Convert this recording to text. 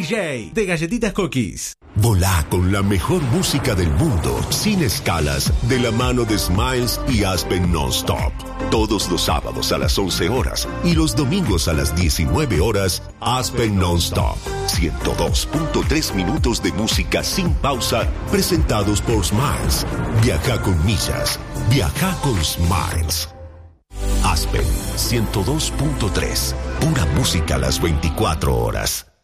DJ de Galletitas Cookies. Volá con la mejor música del mundo, sin escalas, de la mano de Smiles y Aspen Non-Stop. Todos los sábados a las 11 horas y los domingos a las 19 horas, Aspen Non-Stop. 102.3 minutos de música sin pausa, presentados por Smiles. Viaja con millas. Viaja con Smiles. Aspen 102.3. Pura música a las 24 horas.